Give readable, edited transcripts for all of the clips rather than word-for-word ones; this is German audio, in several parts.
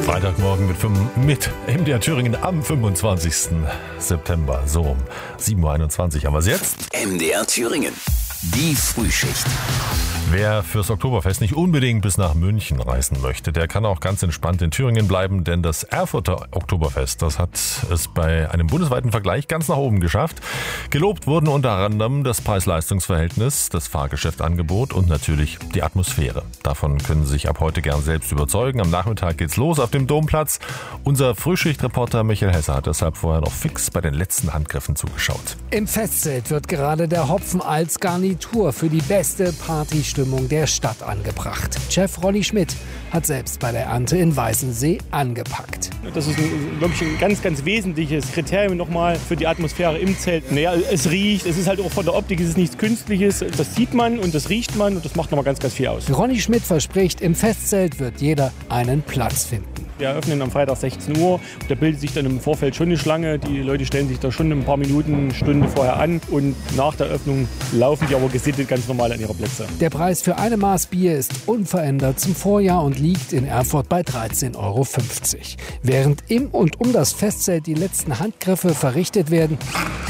Freitagmorgen mit MDR Thüringen am 25. September, so um 7.21 Uhr. Aber jetzt MDR Thüringen, die Frühschicht. Wer fürs Oktoberfest nicht unbedingt bis nach München reisen möchte, der kann auch ganz entspannt in Thüringen bleiben, denn das Erfurter Oktoberfest, das hat es bei einem bundesweiten Vergleich ganz nach oben geschafft. Gelobt wurden unter anderem das Preis-Leistungs-Verhältnis, das Fahrgeschäftangebot und natürlich die Atmosphäre. Davon können Sie sich ab heute gern selbst überzeugen. Am Nachmittag geht's los auf dem Domplatz. Unser Frühschichtreporter Michael Hesse hat deshalb vorher noch fix bei den letzten Handgriffen zugeschaut. Im Festzelt wird gerade der Hopfen als Garnitur für die beste Partystimmung der Stadt angebracht. Chef Ronny Schmidt hat selbst bei der Ernte in Weißensee angepackt. Das ist wirklich ein ganz, ganz wesentliches Kriterium nochmal für die Atmosphäre im Zelt. Naja, es riecht, es ist halt auch von der Optik, es ist nichts Künstliches. Das sieht man und das riecht man und das macht nochmal ganz, ganz viel aus. Ronny Schmidt verspricht, im Festzelt wird jeder einen Platz finden. Wir eröffnen am Freitag 16 Uhr. Da bildet sich dann im Vorfeld schon eine Schlange. Die Leute stellen sich da schon ein paar Minuten, Stunde vorher an. Und nach der Öffnung laufen die aber gesittet ganz normal an ihre Plätze. Der Preis für eine Maß Bier ist unverändert zum Vorjahr und liegt in Erfurt bei 13,50 €. Während im und um das Festzelt die letzten Handgriffe verrichtet werden,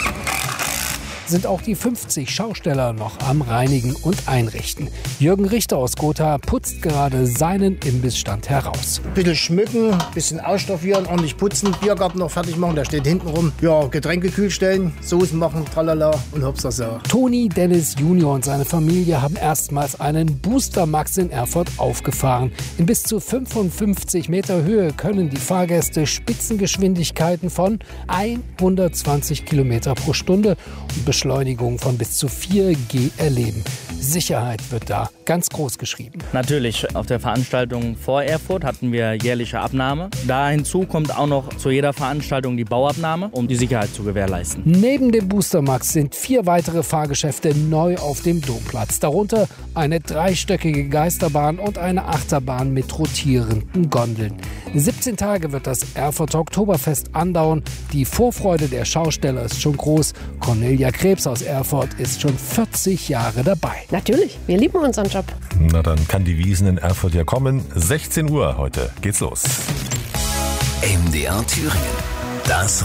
sind auch die 50 Schausteller noch am Reinigen und Einrichten. Jürgen Richter aus Gotha putzt gerade seinen Imbissstand heraus. Bisschen schmücken, bisschen ausstaffieren, ordentlich putzen, Biergarten noch fertig machen, der steht hinten rum. Ja, Getränke kühl stellen, Soßen machen, tralala und hopsasa. Toni Dennis Junior und seine Familie haben erstmals einen Booster Max in Erfurt aufgefahren. In bis zu 55 Meter Höhe können die Fahrgäste Spitzengeschwindigkeiten von 120 Kilometer pro Stunde und Beschleunigung von bis zu 4G erleben. Sicherheit wird da ganz groß geschrieben. Natürlich, auf der Veranstaltung vor Erfurt hatten wir jährliche Abnahme. Da hinzu kommt auch noch zu jeder Veranstaltung die Bauabnahme, um die Sicherheit zu gewährleisten. Neben dem Booster Max sind 4 weitere Fahrgeschäfte neu auf dem Domplatz. Darunter eine 3-stöckige Geisterbahn und eine Achterbahn mit rotierenden Gondeln. 17 Tage wird das Erfurter Oktoberfest andauern. Die Vorfreude der Schausteller ist schon groß. Cornelia Krebs aus Erfurt ist schon 40 Jahre dabei. Natürlich, wir lieben unseren Job. Na, dann kann die Wiesn in Erfurt ja kommen. 16 Uhr heute geht's los. MDR Thüringen, das